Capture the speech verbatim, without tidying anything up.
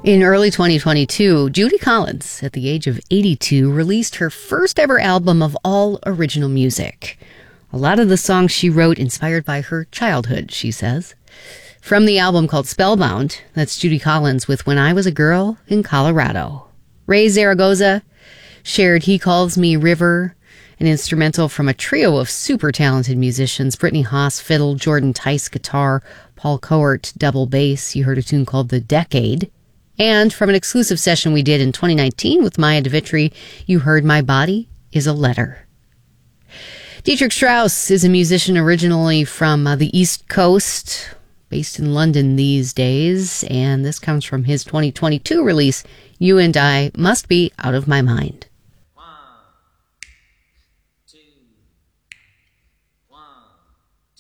In early twenty twenty-two, Judy Collins, at the age of eighty-two, released her first ever album of all original music. A lot of the songs she wrote inspired by her childhood, she says. From the album called Spellbound, that's Judy Collins with When I Was a Girl in Colorado. Ray Zaragoza shared He Calls Me River, an instrumental from a trio of super talented musicians: Brittany Haas, fiddle; Jordan Tice, guitar; Paul Cohort, double bass. You heard a tune called The Decade. And from an exclusive session we did in twenty nineteen with Maya DeVitri, you heard My Body is a Letter. Dietrich Strauss is a musician originally from uh, the East Coast, based in London these days, and this comes from his twenty twenty-two release, You and I Must Be Out of My Mind.